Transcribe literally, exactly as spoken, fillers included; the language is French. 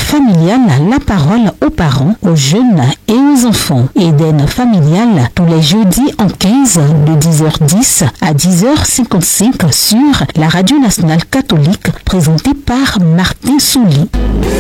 familiale, la parole aux parents, aux jeunes et aux enfants. Eden familiale, tous les jeudis en quinze de dix heures dix à dix heures cinquante-cinq sur la Radio Nationale Catholique, présentée par Martin Souli.